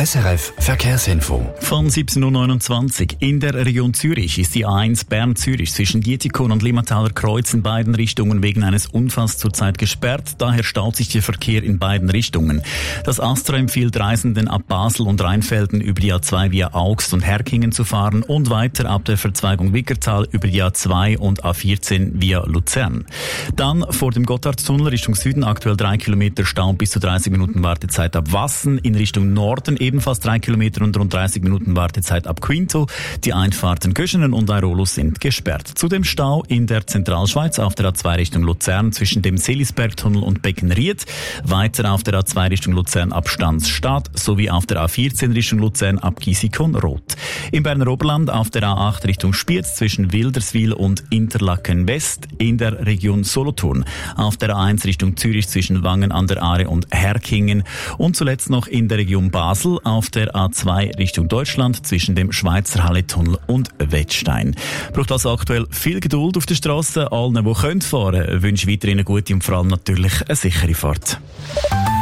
SRF Verkehrsinfo. Von 17.29 Uhr in der Region Zürich ist die A1 Bern-Zürich zwischen Dietikon und Limmataler Kreuz in beiden Richtungen wegen eines Unfalls zurzeit gesperrt. Daher staut sich der Verkehr in beiden Richtungen. Das Astra empfiehlt Reisenden ab Basel und Rheinfelden über die A2 via Augst und Herkingen zu fahren und weiter ab der Verzweigung Wickertal über die A2 und A14 via Luzern. Dann vor dem Gotthardtunnel Richtung Süden aktuell 3 Kilometer Stau bis zu 30 Minuten Wartezeit ab Wassen. In Richtung Norden ebenfalls 3 Kilometer und rund 30 Minuten Wartezeit ab Quinto. Die Einfahrten Göschenen und Airolus sind gesperrt. Zudem Stau in der Zentralschweiz auf der A2 Richtung Luzern zwischen dem Selisbergtunnel und Beckenried. Weiter auf der A2 Richtung Luzern ab Stanzstadt sowie auf der A14 Richtung Luzern ab Gisikon-Roth. Im Berner Oberland auf der A8 Richtung Spiez zwischen Wilderswil und Interlaken West in der Region Solothurn. Auf der A1 Richtung Zürich zwischen Wangen an der Aare und Herkingen. Und zuletzt noch in der Region Basel auf der A2 Richtung Deutschland zwischen dem Schweizer Halletunnel und Wettstein. Braucht also aktuell viel Geduld auf der Straße. Allen, die fahren können, wünsche ich weiterhin eine gute und vor allem natürlich eine sichere Fahrt.